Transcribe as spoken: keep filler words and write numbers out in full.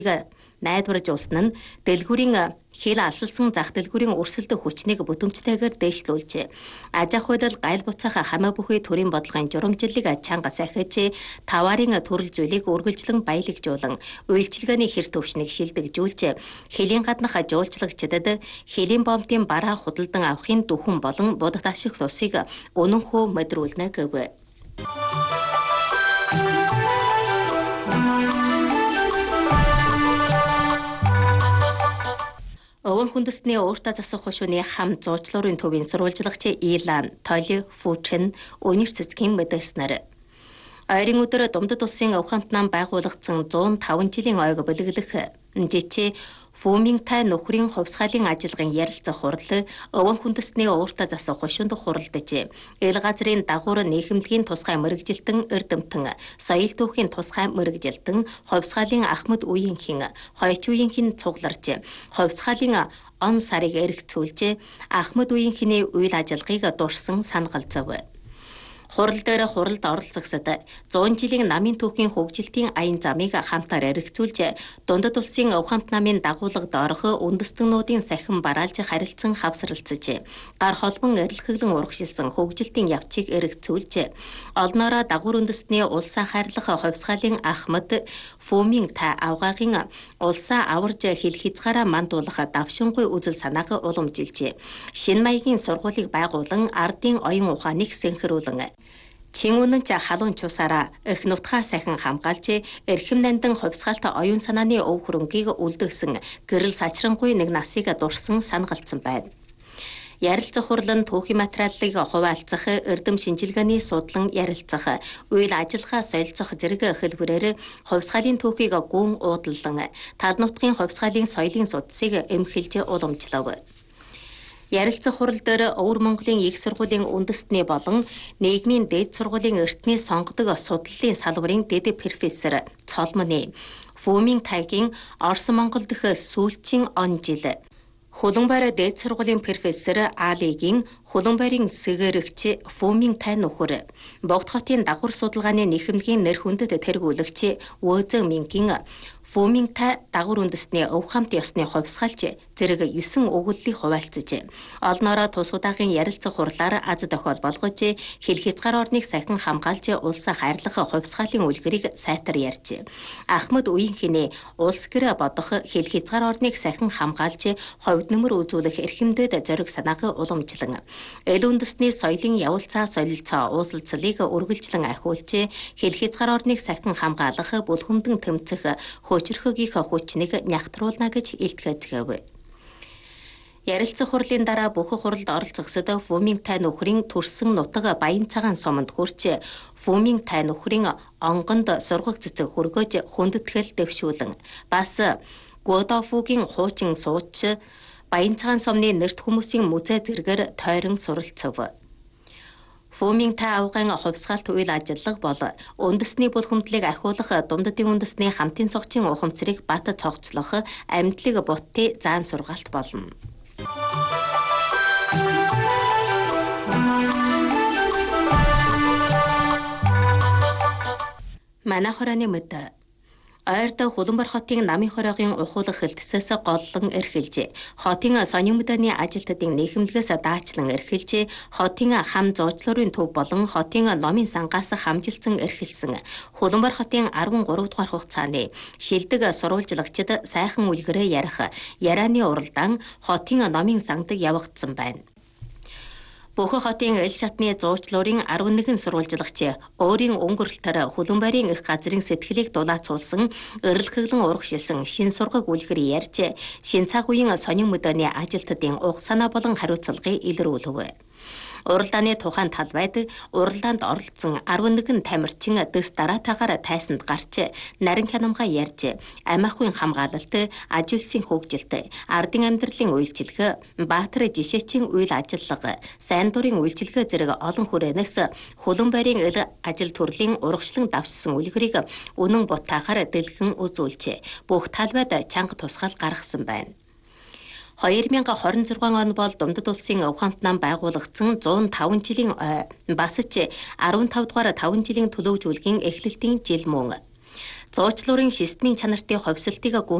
найдварж улсан нь дэлгүүрийн хил алсалсан зах дэлгүүрийн өрсөлдөх хүчнийг бүтэмжтэйгээр дээшлүүлжээ. Аж ахуй хууль гайл буцаах хамаа бүхий төрийн бодлогын журамчлалыг чанга сахиж, таварын төрөл зүйлийг үргэлжлэн баялагжуулан, үйлчилгээний хэр төвшнийг шилдэгжүүлжээ. Хилийн гаднах жуулчлагчдад хилийн бомбын бараа худалдан авахын дүхэн болон будагт ашиг тусыг үнэнхүү мэдрүүлнэ гэв. Өвөн хүндэстний ууртаа засах хошууны хам зуучлуурын төвийн сурвалжлагч Илан Толи Фүчэн өнөр цэцгийн мэдээснээр ойрын өдөр Думдад улсын өв хамтнам байгуулагдсан зуун таван жилийн ойг бэлэглэх жичи Фумингтай нөхрийн хувьсгалын ажиллагын ярилцах хурал өвөн хүндэстний ууртаа засах хошуунд хуралдажээ. Эл газрын дагуур нийгэмлэгийн тусгай мэрэгжилтэн эрдэмтэн, соёл түүхийн тусгай мэрэгжилтэн, хувьсгалын Ахмад Үеийнхэн, Хойч Үеийнхэн цугларч, хувьсгалын он сарыг эргэцүүлж, Ахмад Үеийнхний үйл ажиллагааг дурсан санагалзав. Хурал дээр хуралд оролцогсод зуун жилийн намын түүхийн хөгжилтийн аян замыг хамтаар эргэцүүлж, Дундад улсын өв хамт намын дагуулгад орох үндэстэнүүдийн сахин бараалж харилцан хавсралцаж, гар холбон эрэлхэглэн урагшилсан хөгжилтийн явцыг эргэцүүлж, олноороо дагуур үндэстний улсаа хайрлах хувьсгалын Ахмад Фумингтай авгаагийн улсаа аварж хил хязгаараа мандуулах давшингүй үзэл санааг уламжилжээ. Шинэ маягийн сургуулийг байгуулан ардын оюун ухааныг сэнхрүүлэн Чин үнэн ч халуун чусаараа их нутгаа сахин хамгаалж, эрхэм нандин хувьсгаалт оюун санааны өв хөрөнгийг үлдгэсэн гэрэл сачрангуй нэг насыг дурсан санагалцсан байна. Ярилцах хурал нь түүхийн материалыг хуваалцах, эрдэм шинжилгээний судлан ярилцах, үйл ажиллагаа солилцох зэрэг хэлбэрээр хувьсгалын түүхийг гүн уудлан, тал нутгийн хувьсгалын соёлын судсыг эмхэлж уламжлав. Ярилцах хурал дээр Өвөр Монголын их сургуулийн үндэстний болон нийгмийн дээд сургуулийн эртний сонгодог судлалын салбарын дэд профессор Цолмоны Фумингтайгийн Орос Монгол дэх сүүлчийн он жил, Хуланбайр дээд сургуулийн профессор Алигийн Хуланбайрын сэгэрэгч Фумингтай нөхөр, Богд хотын дагвар судалгааны нэхэмлэгийн нэр хүндэт тэргүүлэгч Вөөзө Мингийн Фумингтай дагвар үндэстний өв хамт ёсны хувьсгалч зэрэг есөн өгүүллийг хуваалцаж, олноороо тус удаагийн ярилцах хурлаар аз тохиол болгож, хил хязгаар орныг сахин хамгаалж, улсаа хайрлах хувьсгалын үлгэрийг сайтар ярьж, Ахмад Үеийнхний улс гэр бодох, хил хязгаар орныг сахин хамгаалж, ховд нөмөр үзүүлэх эрхэмдэд зориг санааг уламжлан, эл үндэстний соёлын явуулцаа солилцоо уулзалцлыг үргэлжлэн ахиулж, хил хязгаар орныг сахин хамгаалах, бүлхэмдэн тэмцэх хөчрөхөгийн хүчнийг нягтруулна гэж илтгэдэг. Ярилцах хурлын дараа бүх хуралд оролцогсод Фумингтай нөхрийн төрсөн нутаг Баян цагаан суманд хүрч, Фумингтай нөхрийн онгонд сургах цэцэг хөргөж хүндэтгэл дэвшүүлэн, бас Гуодафугийн хуучин сууч Баян цагаан сумны нэрт хүмүүсийн музей зэргээр тойрон суралцав. Фумингтай авгайн хувьсгалт үйл ажиллагаа бол үндэсний бүлхэмдлийг ахиулах, Думдадын үндэсний хамтын цогцын ухамсарыг бат цогцлох, амьдлыг бутти заан сургаалт болно. Манай хорооны мэд ойрд Хуланбар хотын намын хороогийн ухуулах хэлтсээс голлон эрхэлж, хотын сонин мэдээний ажилтнуудын нийгэмлэгээс даачлан эрхэлж, хотын хам зуучлуурын төв болон хотын номын сангаас хамжилсан эрхэлсэн Хуланбар хотын арван гурав дугаар хугацааны шилдэг сурвалжлагчид сайхан үлгэрээ ярих ярианы уралдаан хотын номын сангад явагдсан байна. Бүх хотын эл шатны зуучлуурын арван нэгэн сурвалжлагч өөрийн өнгөрлөлтөөр Хуланбайрын их газрын сэтгэлийг дулаацуулсан, эрэлхэглэн урагшилсан шин сургаг үлгэр ярьж, шин цаг үеийн сонин мэдээний ажилтнуудын уг санаа болон хариуцлагыг илрүүлв. Уралдааны тухайн талбайд уралдаанд оролцсон арван нэгэн тамирчин дэс дараатаагаар тайсанд гарч, нарийн хянамга ярьж, амь ахуйн хамгаалалт, аж үйлсийн хөгжилт, ардын амьдралын үйлчилгээ, баатар жишээчийн үйл ажиллагаа, сайн дурын үйлчилгээ зэрэг олон хүрээнээс Хуланбайрын эл ажил төрлийн урагшлан давчсан үлгэрийг үнэн бутаахаар дэлгэн үзүүлж, бүх талбайд чанга тусгаал гаргасан байна. хоёр мянга хорин зургаан он бол Дундад улсын өв хамт нам байгуулагдсан зуун таван жилийн ой, бас ч арван тав дугаар таван жилийн төлөвжүүлгийн эхлэлтийн жил мөн. Зуучлуурын системийн чанартын ховсолтыг